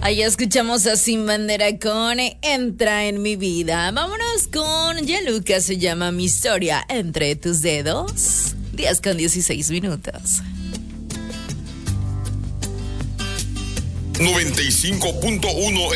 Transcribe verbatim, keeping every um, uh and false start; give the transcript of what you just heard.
Ahí escuchamos a Sin Bandera con Entra en mi vida. Vámonos con Yaluca, se llama Mi historia entre tus dedos. diez con dieciséis minutos. noventa y cinco punto uno